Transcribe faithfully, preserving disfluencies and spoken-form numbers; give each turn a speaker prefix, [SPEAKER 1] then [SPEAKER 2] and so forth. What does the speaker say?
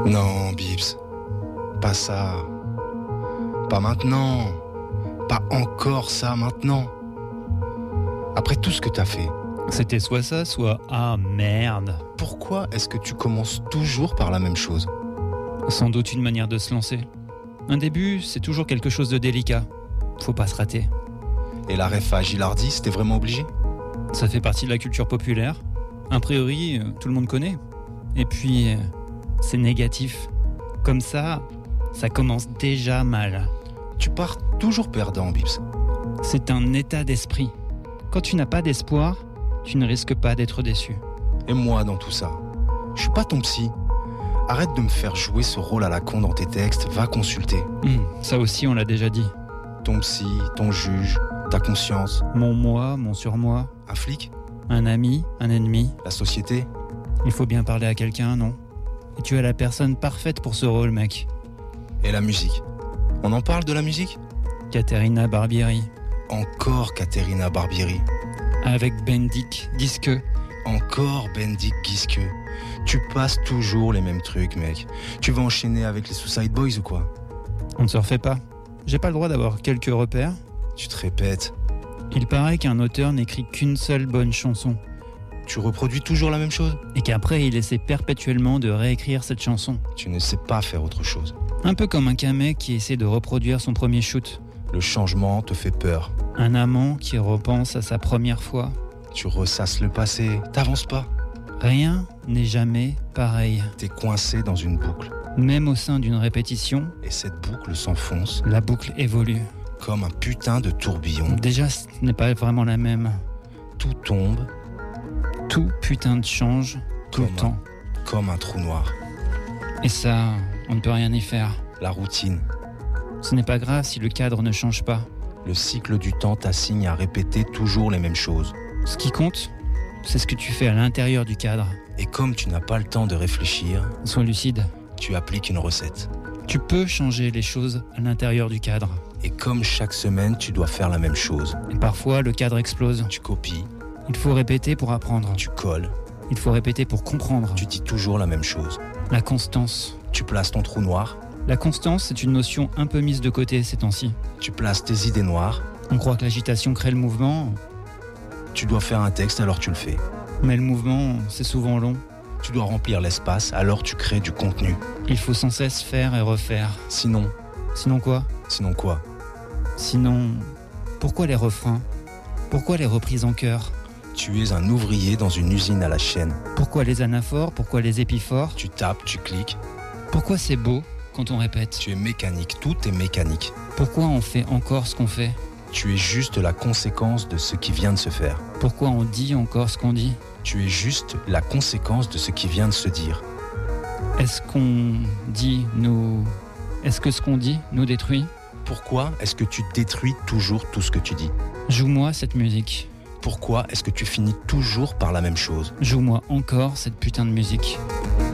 [SPEAKER 1] Non, Bips. Pas ça. Pas maintenant. Pas encore ça maintenant. Après tout ce que t'as fait.
[SPEAKER 2] C'était soit ça, soit ah merde.
[SPEAKER 1] Pourquoi est-ce que tu commences toujours par la même chose ?
[SPEAKER 2] Sans doute une manière de se lancer. Un début, c'est toujours quelque chose de délicat. Faut pas se rater.
[SPEAKER 1] Et la ref à Gilardi, c'était vraiment obligé ?
[SPEAKER 2] Ça fait partie de la culture populaire. A priori, tout le monde connaît. Et puis, c'est négatif. Comme ça, ça commence déjà mal.
[SPEAKER 1] Tu pars toujours perdant, Bips.
[SPEAKER 2] C'est un état d'esprit. Quand tu n'as pas d'espoir, tu ne risques pas d'être déçu.
[SPEAKER 1] Et moi dans tout ça ? Je suis pas ton psy. Arrête de me faire jouer ce rôle à la con dans tes textes, va consulter.
[SPEAKER 2] Mmh, ça aussi, on l'a déjà dit.
[SPEAKER 1] Ton psy, ton juge, ta conscience.
[SPEAKER 2] Mon moi, mon surmoi.
[SPEAKER 1] Un flic ?
[SPEAKER 2] Un ami, un ennemi.
[SPEAKER 1] La société ?
[SPEAKER 2] Il faut bien parler à quelqu'un, non ? Et tu es la personne parfaite pour ce rôle, mec.
[SPEAKER 1] Et la musique ? On en parle de la musique ?
[SPEAKER 2] Caterina Barbieri.
[SPEAKER 1] Encore Caterina Barbieri.
[SPEAKER 2] Avec Bendik Giske.
[SPEAKER 1] Encore Bendik Giske. Tu passes toujours les mêmes trucs, mec. Tu vas enchaîner avec les Suicide Boys ou quoi ?
[SPEAKER 2] On ne se refait pas. J'ai pas le droit d'avoir quelques repères.
[SPEAKER 1] Tu te répètes.
[SPEAKER 2] Il paraît qu'un auteur n'écrit qu'une seule bonne chanson.
[SPEAKER 1] Tu reproduis toujours la même chose ?
[SPEAKER 2] Et qu'après, il essaie perpétuellement de réécrire cette chanson.
[SPEAKER 1] Tu ne sais pas faire autre chose.
[SPEAKER 2] Un peu comme un camé qui essaie de reproduire son premier shoot.
[SPEAKER 1] Le changement te fait peur.
[SPEAKER 2] Un amant qui repense à sa première fois.
[SPEAKER 1] Tu ressasses le passé, t'avances pas.
[SPEAKER 2] Rien n'est jamais pareil.
[SPEAKER 1] T'es coincé dans une boucle.
[SPEAKER 2] Même au sein d'une répétition,
[SPEAKER 1] et cette boucle s'enfonce.
[SPEAKER 2] La boucle évolue.
[SPEAKER 1] Comme un putain de tourbillon.
[SPEAKER 2] Déjà, ce n'est pas vraiment la même.
[SPEAKER 1] Tout tombe.
[SPEAKER 2] Tout putain de change, tout le temps.
[SPEAKER 1] Un, comme un trou noir.
[SPEAKER 2] Et ça, on ne peut rien y faire.
[SPEAKER 1] La routine.
[SPEAKER 2] Ce n'est pas grave si le cadre ne change pas.
[SPEAKER 1] Le cycle du temps t'assigne à répéter toujours les mêmes choses.
[SPEAKER 2] Ce qui compte, c'est ce que tu fais à l'intérieur du cadre.
[SPEAKER 1] Et comme tu n'as pas le temps de réfléchir,
[SPEAKER 2] sois lucide.
[SPEAKER 1] Tu appliques une recette.
[SPEAKER 2] Tu peux changer les choses à l'intérieur du cadre.
[SPEAKER 1] Et comme chaque semaine, tu dois faire la même chose.
[SPEAKER 2] Et parfois, le cadre explose.
[SPEAKER 1] Tu copies.
[SPEAKER 2] Il faut répéter pour apprendre.
[SPEAKER 1] Tu colles.
[SPEAKER 2] Il faut répéter pour comprendre.
[SPEAKER 1] Tu dis toujours la même chose.
[SPEAKER 2] La constance.
[SPEAKER 1] Tu places ton trou noir.
[SPEAKER 2] La constance, c'est une notion un peu mise de côté ces temps-ci.
[SPEAKER 1] Tu places tes idées noires.
[SPEAKER 2] On croit que l'agitation crée le mouvement.
[SPEAKER 1] Tu dois faire un texte, alors tu le fais.
[SPEAKER 2] Mais le mouvement, c'est souvent long.
[SPEAKER 1] Tu dois remplir l'espace, alors tu crées du contenu.
[SPEAKER 2] Il faut sans cesse faire et refaire.
[SPEAKER 1] Sinon...
[SPEAKER 2] Sinon quoi ?
[SPEAKER 1] Sinon quoi ?
[SPEAKER 2] Sinon... Pourquoi les refrains ? Pourquoi les reprises en chœur ?
[SPEAKER 1] Tu es un ouvrier dans une usine à la chaîne.
[SPEAKER 2] Pourquoi les anaphores ? Pourquoi les épiphores ?
[SPEAKER 1] Tu tapes, tu cliques.
[SPEAKER 2] Pourquoi c'est beau quand on répète ?
[SPEAKER 1] Tu es mécanique, tout est mécanique.
[SPEAKER 2] Pourquoi on fait encore ce qu'on fait ?
[SPEAKER 1] Tu es juste la conséquence de ce qui vient de se faire.
[SPEAKER 2] Pourquoi on dit encore ce qu'on dit ?
[SPEAKER 1] Tu es juste la conséquence de ce qui vient de se dire.
[SPEAKER 2] Est-ce qu'on dit nous... Est-ce que ce qu'on dit nous détruit ?
[SPEAKER 1] Pourquoi est-ce que tu détruis toujours tout ce que tu dis ?
[SPEAKER 2] Joue-moi cette musique.
[SPEAKER 1] Pourquoi est-ce que tu finis toujours par la même chose ?
[SPEAKER 2] Joue-moi encore cette putain de musique.